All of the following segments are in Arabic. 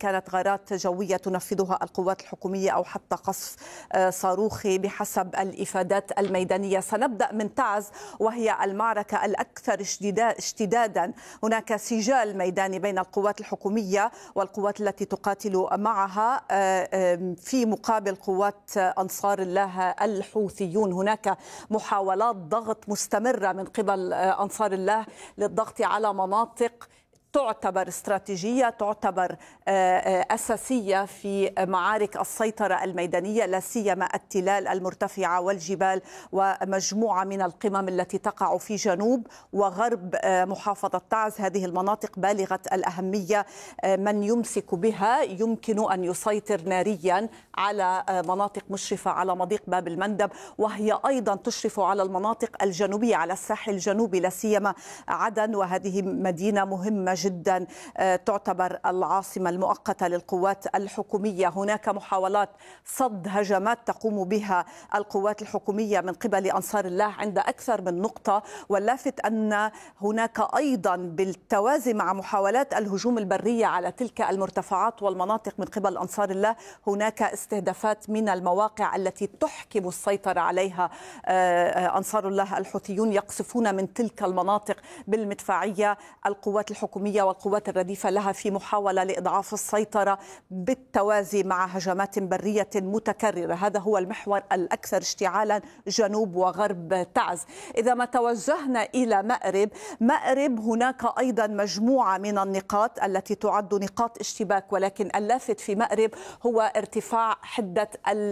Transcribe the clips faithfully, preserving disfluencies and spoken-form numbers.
كانت غارات جوية تنفذها القوات الحكومية أو حتى قصف صاروخي بحسب الإفادات الميدانية. سنبدأ من تعز وهي المعركة الأكثر اشتدادا. هناك سجال ميداني بين القوات الحكومية والقوات التي تقاتل معها في مقابل قوات أنصار الله الحوثيون. هناك محاولات ضغط مستمرة من قبل أنصار الله للضغط على مناطق تعتبر استراتيجية، تعتبر أساسية في معارك السيطرة الميدانية، لا سيما التلال المرتفعة والجبال ومجموعة من القمم التي تقع في جنوب وغرب محافظة تعز. هذه المناطق بالغة الأهمية، من يمسك بها يمكن أن يسيطر ناريا على مناطق مشرفة على مضيق باب المندب، وهي أيضا تشرف على المناطق الجنوبية على الساحل الجنوبي، لا سيما عدن، وهذه مدينة مهمة جدا تعتبر العاصمة المؤقتة للقوات الحكومية. هناك محاولات صد هجمات تقوم بها القوات الحكومية من قبل أنصار الله عند أكثر من نقطة، واللافت أن هناك أيضا بالتوازي مع محاولات الهجوم البرية على تلك المرتفعات والمناطق من قبل أنصار الله هناك استهدافات من المواقع التي تحكم السيطرة عليها أنصار الله الحوثيون، يقصفون من تلك المناطق بالمدفعية القوات الحكومية والقوات الرديفة لها في محاولة لإضعاف السيطرة بالتوازي مع هجمات برية متكررة. هذا هو المحور الأكثر اشتعالا جنوب وغرب تعز. إذا ما توجهنا إلى مأرب، مأرب هناك أيضا مجموعة من النقاط التي تعد نقاط اشتباك، ولكن اللافت في مأرب هو ارتفاع حدة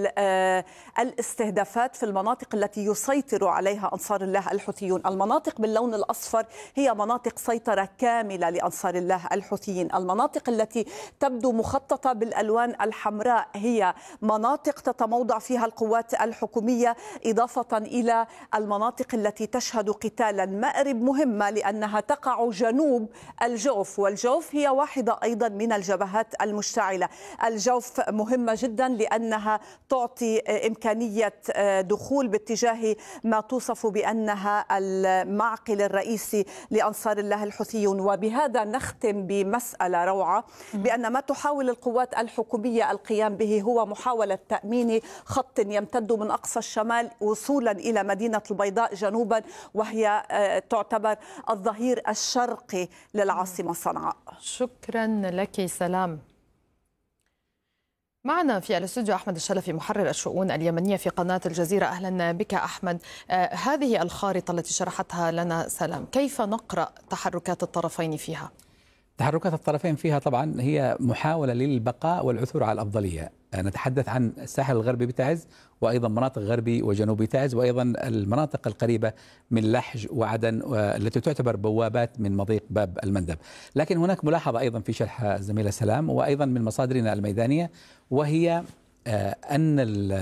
الاستهدافات في المناطق التي يسيطر عليها أنصار الله الحوثيون. المناطق باللون الأصفر هي مناطق سيطرة كاملة لأنصار الله الحوثيين. المناطق التي تبدو مخططة بالألوان الحمراء هي مناطق تتموضع فيها القوات الحكومية، إضافة إلى المناطق التي تشهد قتالا. مأرب مهمة لأنها تقع جنوب الجوف، والجوف هي واحدة أيضا من الجبهات المشتعلة. الجوف مهمة جدا لأنها تعطي إمكانية دخول باتجاه ما توصف بأنها المعقل الرئيسي لأنصار الله الحوثيون. وبهذا نختم بمسألة روعة، بأن ما تحاول القوات الحكومية القيام به هو محاولة تأمين خط يمتد من أقصى الشمال وصولا إلى مدينة البيضاء جنوبا، وهي تعتبر الظهير الشرقي للعاصمة صنعاء. شكرا لك سلام. معنا في الاستوديو أحمد الشلفي محرر الشؤون اليمنية في قناة الجزيرة. أهلا بك أحمد. آه هذه الخارطة التي شرحتها لنا سلام، كيف نقرأ تحركات الطرفين فيها؟ تحركات الطرفين فيها طبعا هي محاولة للبقاء والعثور على الأفضلية. نتحدث عن الساحل الغربي بتعز، وأيضا مناطق غربي وجنوبي تعز، وأيضا المناطق القريبة من لحج وعدن التي تعتبر بوابات من مضيق باب المندب. لكن هناك ملاحظة أيضا في شرح الزميلة سلام وأيضا من مصادرنا الميدانية، وهي أن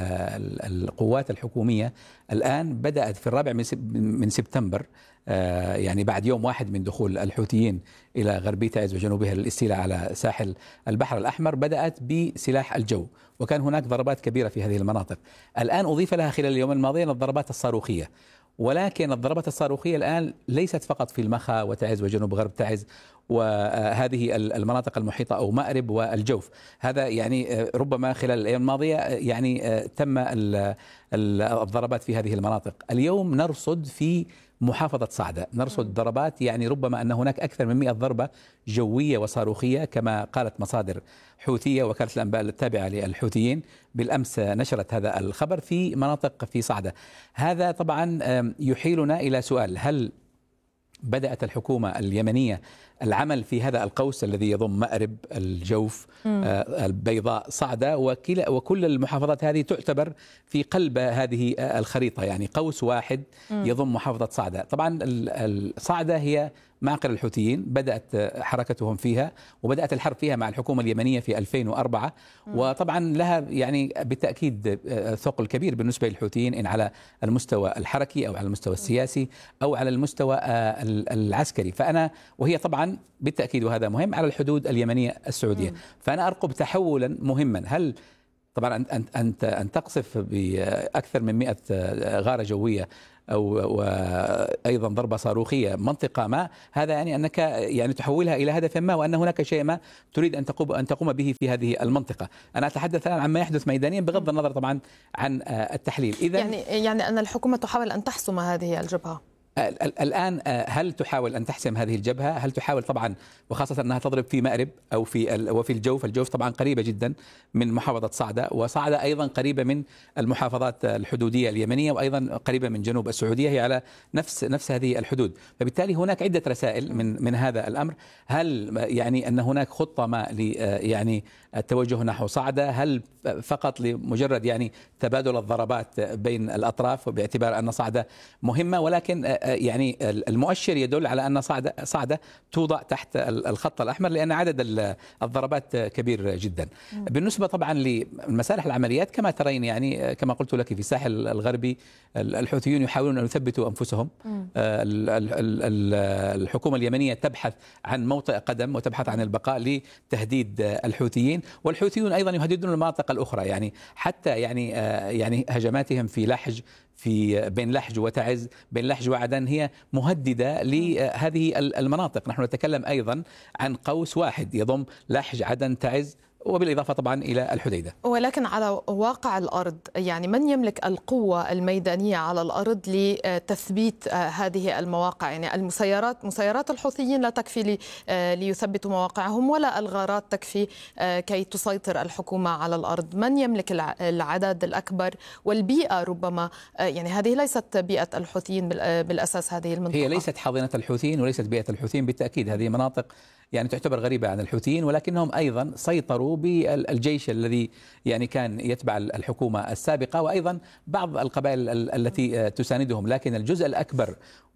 القوات الحكومية الآن بدأت في الرابع من سبتمبر، يعني بعد يوم واحد من دخول الحوثيين إلى غربي تعز وجنوبها للاستيلاء على ساحل البحر الأحمر، بدأت بسلاح الجو، وكان هناك ضربات كبيرة في هذه المناطق. الآن أضيف لها خلال اليوم الماضيين الضربات الصاروخية، ولكن الضربات الصاروخية الآن ليست فقط في المخا وتعز وجنوب غرب تعز وهذه المناطق المحيطة أو مأرب والجوف. هذا يعني ربما خلال الأيام الماضية يعني تم الضربات في هذه المناطق. اليوم نرصد في محافظة صعدة، نرصد ضربات يعني ربما أن هناك أكثر من مئة ضربة جوية وصاروخية كما قالت مصادر حوثية. وكالة الأنباء التابعة للحوثيين بالأمس نشرت هذا الخبر في مناطق في صعدة. هذا طبعا يحيلنا إلى سؤال: هل بدأت الحكومة اليمنية العمل في هذا القوس الذي يضم مأرب، الجوف، آه، البيضاء، صعدة، وكلا وكل المحافظات هذه تعتبر في قلب هذه الخريطة، يعني قوس واحد يضم محافظة صعدة. طبعا صعدة هي معقل الحوثيين، بدأت حركتهم فيها وبدأت الحرب فيها مع الحكومة اليمنية في ألفين وأربعة، وطبعا لها يعني بالتأكيد ثقل كبير بالنسبة للحوثيين، إن على المستوى الحركي أو على المستوى السياسي أو على المستوى العسكري. فأنا وهي طبعا بالتأكيد وهذا مهم على الحدود اليمنية السعودية. فأنا أرقب تحولا مهما. هل طبعا أنت أنت أن تقصف بأكثر من مئة غارة جوية أو وأيضا ضربة صاروخية منطقة ما، هذا يعني أنك يعني تحولها إلى هدف ما، وأن هناك شيء ما تريد أن تقوم أن تقوم به في هذه المنطقة. أنا أتحدث الآن عما يحدث ميدانيا بغض النظر طبعا عن التحليل. إذا يعني يعني أن الحكومة تحاول أن تحسم هذه الجبهة. الآن هل تحاول أن تحسم هذه الجبهة؟ هل تحاول طبعا، وخاصة أنها تضرب في مأرب أو في وفي الجوف، الجوف طبعا قريبة جدا من محافظة صعدة، وصعدة أيضا قريبة من المحافظات الحدودية اليمنية، وأيضا قريبة من جنوب السعودية، هي على نفس نفس هذه الحدود. فبالتالي هناك عدة رسائل من من هذا الأمر. هل يعني أن هناك خطة ما ل يعني التوجه نحو صعدة؟ هل فقط لمجرد يعني تبادل الضربات بين الأطراف، باعتبار أن صعدة مهمة، ولكن يعني المؤشر يدل على أن صعدة صعدة توضع تحت الخط الأحمر، لأن عدد الضربات كبير جدا. بالنسبة طبعا لمسارح العمليات كما ترين، يعني كما قلت لك في الساحل الغربي الحوثيون يحاولون أن يثبتوا أنفسهم. الحكومة اليمنية تبحث عن موطئ قدم وتبحث عن البقاء لتهديد الحوثيين، والحوثيون أيضا يهددون المناطق الأخرى، يعني حتى يعني يعني هجماتهم في لحج، في بين لحج وتعز، بين لحج وعدن، هي مهددة لهذه المناطق. نحن نتكلم أيضا عن قوس واحد يضم لحج، عدن، تعز، وبالإضافة طبعا إلى الحديدة. ولكن على واقع الأرض، يعني من يملك القوة الميدانية على الأرض لتثبيت هذه المواقع؟ يعني المسيرات، مسيرات الحوثيين لا تكفي ليثبتوا مواقعهم، ولا الغارات تكفي كي تسيطر الحكومة على الأرض. من يملك العدد الأكبر والبيئة؟ ربما يعني هذه ليست بيئة الحوثيين بالأساس، هذه المنطقة هي ليست حاضنة الحوثيين وليست بيئة الحوثيين بالتأكيد. هذه مناطق يعني تعتبر غريبة عن الحوثيين، ولكنهم أيضا سيطروا بالجيش الذي يعني كان يتبع الحكومة السابقة، وأيضا بعض القبائل التي تساندهم، لكن الجزء الأكبر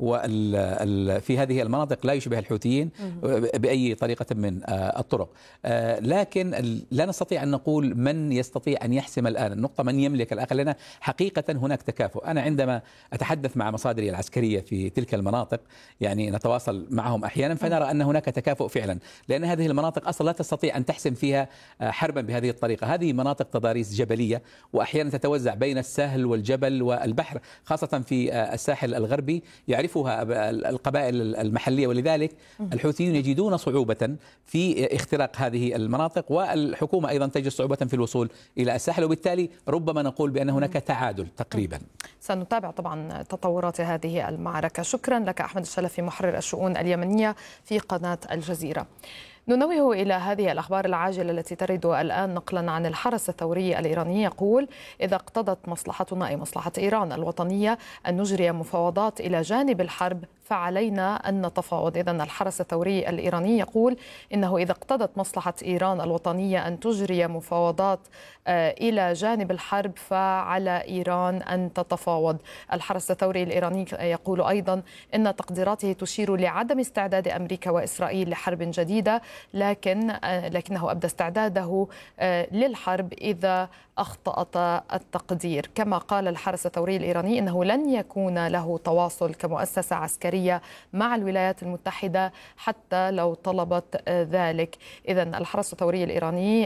في هذه المناطق لا يشبه الحوثيين بأي طريقة من الطرق. لكن لا نستطيع أن نقول من يستطيع أن يحسم الآن النقطة، من يملك الآخر، لأن حقيقة هناك تكافؤ. أنا عندما أتحدث مع مصادري العسكرية في تلك المناطق، يعني نتواصل معهم أحيانا، فنرى أن هناك تكافؤ فعلا، لأن هذه المناطق أصلا لا تستطيع أن تحسم فيها حربا بهذه الطريقة. هذه مناطق تضاريس جبلية، وأحيانا تتوزع بين السهل والجبل والبحر، خاصة في الساحل الغربي يعرفها القبائل المحلية، ولذلك الحوثيون يجدون صعوبة في اختراق هذه المناطق، والحكومة أيضا تجد صعوبة في الوصول إلى الساحل، وبالتالي ربما نقول بأن هناك تعادل تقريبا. سنتابع طبعا تطورات هذه المعركة. شكرا لك أحمد الشلفي، محرر الشؤون اليمنية في قناة الجزيرة. ننوه إلى هذه الأخبار العاجلة التي ترد الآن نقلا عن الحرس الثوري الإيراني، يقول: إذا اقتضت مصلحتنا أي مصلحة إيران الوطنية أن نجري مفاوضات إلى جانب الحرب فعلينا أن نتفاوض. إذن الحرس الثوري الإيراني يقول إنه إذا اقتضت مصلحة إيران الوطنية أن تجري مفاوضات إلى جانب الحرب فعلى إيران أن تتفاوض. الحرس الثوري الإيراني يقول أيضا إن تقديراته تشير لعدم استعداد أمريكا وإسرائيل لحرب جديدة، لكن لكنه أبدى استعداده للحرب إذا أخطأت التقدير. كما قال الحرس الثوري الإيراني إنه لن يكون له تواصل كمؤسسة عسكرية مع الولايات المتحدة حتى لو طلبت ذلك. إذن الحرس الثوري الإيراني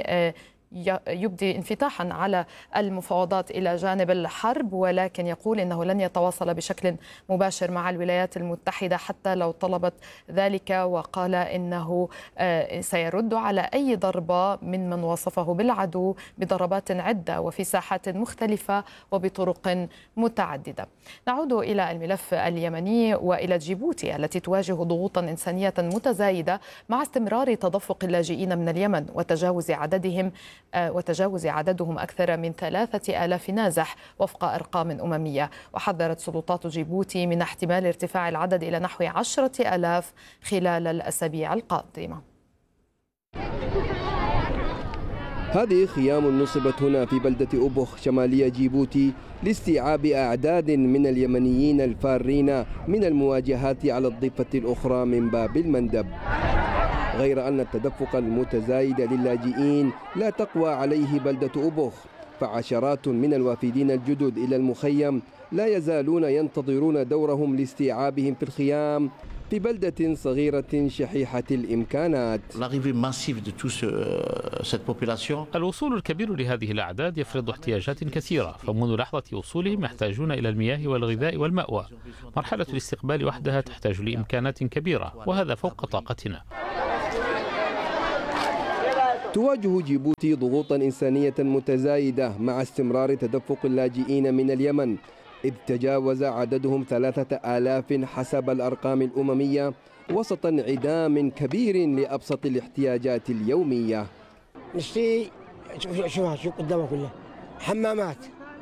يبدي انفتاحا على المفاوضات إلى جانب الحرب، ولكن يقول إنه لن يتواصل بشكل مباشر مع الولايات المتحدة حتى لو طلبت ذلك، وقال إنه سيرد على أي ضربة من من وصفه بالعدو بضربات عدة وفي ساحات مختلفة وبطرق متعددة. نعود إلى الملف اليمني وإلى جيبوتي التي تواجه ضغوطا إنسانية متزايدة مع استمرار تدفق اللاجئين من اليمن وتجاوز عددهم وتجاوز عددهم أكثر من ثلاثة آلاف نازح وفق أرقام أممية. وحذرت سلطات جيبوتي من احتمال ارتفاع العدد إلى نحو عشرة آلاف خلال الأسابيع القادمة. هذه خيام نصبت هنا في بلدة أبخ شمالية جيبوتي لاستيعاب أعداد من اليمنيين الفارين من المواجهات على الضفة الأخرى من باب المندب. غير أن التدفق المتزايد للاجئين لا تقوى عليه بلدة أبخ، فعشرات من الوافدين الجدد إلى المخيم لا يزالون ينتظرون دورهم لاستيعابهم في الخيام في بلدة صغيرة شحيحة الإمكانات. الوصول الكبير لهذه الأعداد يفرض احتياجات كثيرة، فمنذ لحظة وصولهم يحتاجون إلى المياه والغذاء والمأوى. مرحلة الاستقبال وحدها تحتاج لإمكانات كبيرة، وهذا فوق طاقتنا. تواجه جيبوتي ضغوطا إنسانية متزايدة مع استمرار تدفق اللاجئين من اليمن، إذ تجاوز عددهم ثلاثة آلاف حسب الأرقام الأممية، وسط انعدام كبير لأبسط الاحتياجات اليومية. نشتري شوفها شوف قدامها كلها حمامات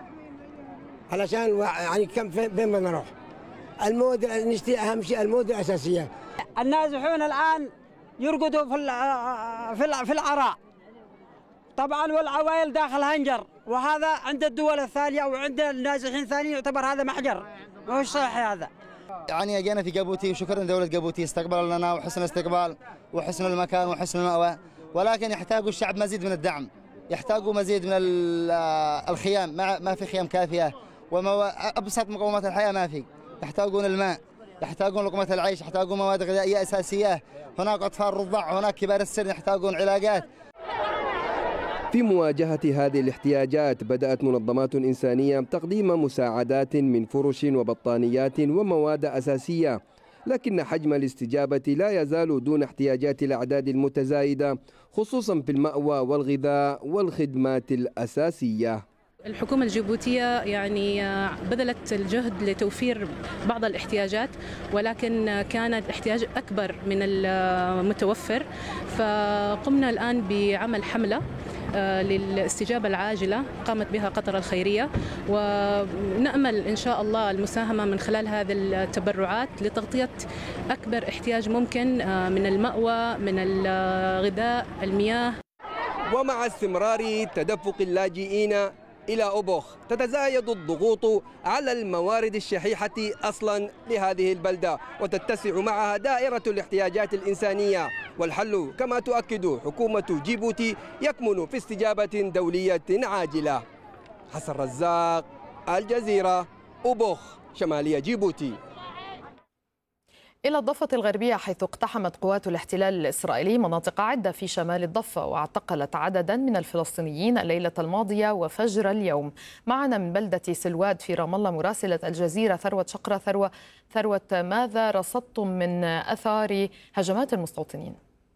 علشان يعني كم فين بدنا نروح. المواد نشتري أهم شيء المواد الأساسية. النازحون الآن يرقدوا في في العراء طبعا، والعوائل داخل هنجر، وهذا عند الدول الثانية وعند النازحين الثانيين يعتبر هذا محجر، ما هو صحي هذا. يعني جينا في جيبوتي وشكرا دولة جيبوتي استقبل لنا وحسن استقبال وحسن المكان وحسن المأوى، ولكن يحتاج الشعب مزيد من الدعم، يحتاجوا مزيد من الخيام، ما ما في خيام كافية، وأبسط مقومات الحياة ما في، يحتاجون الماء، يحتاجون لقمة العيش، يحتاجون مواد غذائية أساسية، هناك أطفال رضع، هناك كبار السن يحتاجون علاجات. في مواجهة هذه الاحتياجات بدأت منظمات إنسانية تقديم مساعدات من فرش وبطانيات ومواد أساسية، لكن حجم الاستجابة لا يزال دون احتياجات الأعداد المتزايدة، خصوصا في المأوى والغذاء والخدمات الأساسية. الحكومة الجيبوتية يعني بذلت الجهد لتوفير بعض الاحتياجات، ولكن كان الاحتياج أكبر من المتوفر، فقمنا الآن بعمل حملة للاستجابة العاجلة قامت بها قطر الخيرية، ونأمل إن شاء الله المساهمة من خلال هذه التبرعات لتغطية أكبر احتياج ممكن من المأوى، من الغذاء، المياه. ومع استمرار تدفق اللاجئين إلى أوبوخ تتزايد الضغوط على الموارد الشحيحة أصلا لهذه البلدة، وتتسع معها دائرة الاحتياجات الإنسانية، والحل كما تؤكد حكومة جيبوتي يكمن في استجابة دولية عاجلة. حسن رزاق، الجزيرة، أوبوخ، شمالية جيبوتي. إلى الضفة الغربية، حيث اقتحمت قوات الاحتلال الإسرائيلي مناطق عدة في شمال الضفة واعتقلت عددا من الفلسطينيين الليلة الماضية وفجر اليوم. معنا من بلدة سلواد في رام الله مراسلة الجزيرة ثروة شقرة. ثروة ثروة ماذا رصدتم من أثار هجمات المستوطنين؟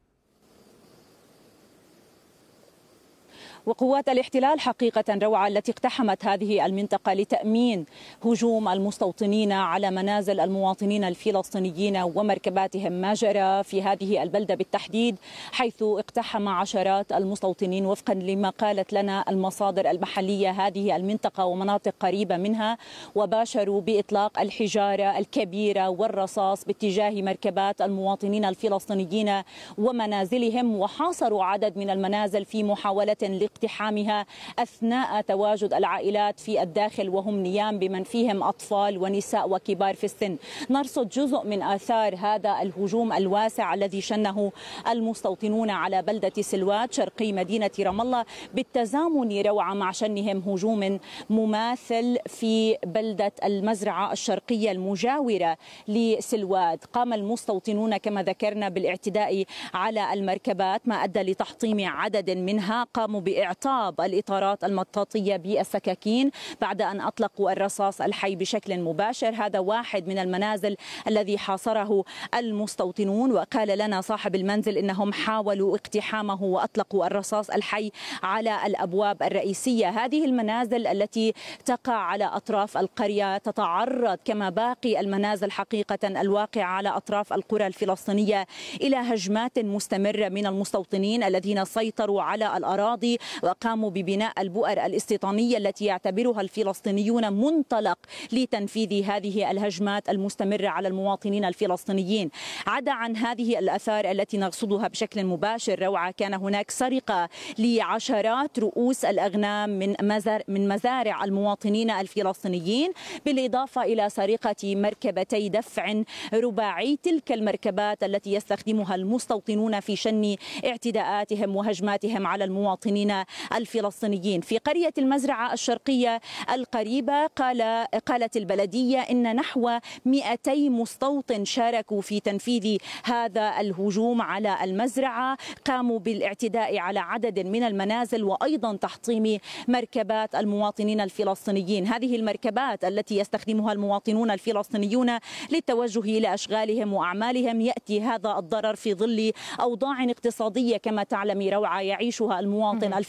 وقوات الاحتلال حقيقة روعة التي اقتحمت هذه المنطقة لتأمين هجوم المستوطنين على منازل المواطنين الفلسطينيين ومركباتهم، ما جرى في هذه البلدة بالتحديد، حيث اقتحم عشرات المستوطنين وفقا لما قالت لنا المصادر المحلية هذه المنطقة ومناطق قريبة منها، وباشروا بإطلاق الحجارة الكبيرة والرصاص باتجاه مركبات المواطنين الفلسطينيين ومنازلهم، وحاصروا عدد من المنازل في محاولة لاقتحامها أثناء تواجد العائلات في الداخل وهم نيام بمن فيهم أطفال ونساء وكبار في السن. نرصد جزء من آثار هذا الهجوم الواسع الذي شنه المستوطنون على بلدة سلواد شرقي مدينة رام الله، بالتزامن روعة مع شنهم هجوم مماثل في بلدة المزرعة الشرقية المجاورة لسلواد. قام المستوطنون كما ذكرنا بالاعتداء على المركبات، ما أدى لتحطيم عدد منها، قاموا بإعطاب الإطارات المطاطية بالسكاكين بعد أن أطلقوا الرصاص الحي بشكل مباشر. هذا واحد من المنازل الذي حاصره المستوطنون، وقال لنا صاحب المنزل إنهم حاولوا اقتحامه وأطلقوا الرصاص الحي على الأبواب الرئيسية. هذه المنازل التي تقع على أطراف القرية تتعرض كما باقي المنازل حقيقة الواقعة على أطراف القرى الفلسطينية إلى هجمات مستمرة من المستوطنين الذين سيطروا على الأراضي وقاموا ببناء البؤر الاستيطانية التي يعتبرها الفلسطينيون منطلق لتنفيذ هذه الهجمات المستمرة على المواطنين الفلسطينيين. عدا عن هذه الآثار التي نرصدها بشكل مباشر روعة، كان هناك سرقة لعشرات رؤوس الأغنام من مزار من مزارع المواطنين الفلسطينيين، بالإضافة إلى سرقة مركبتي دفع رباعي، تلك المركبات التي يستخدمها المستوطنون في شن اعتداءاتهم وهجماتهم على المواطنين المواطنين الفلسطينيين. في قرية المزرعة الشرقية القريبة قال قالت البلدية إن نحو مئتي مستوطن شاركوا في تنفيذ هذا الهجوم على المزرعة، قاموا بالاعتداء على عدد من المنازل وأيضا تحطيم مركبات المواطنين الفلسطينيين. هذه المركبات التي يستخدمها المواطنون الفلسطينيون للتوجه إلى أشغالهم وأعمالهم، يأتي هذا الضرر في ظل أوضاع اقتصادية كما تعلمي روعة يعيشها المواطن الفلسطيني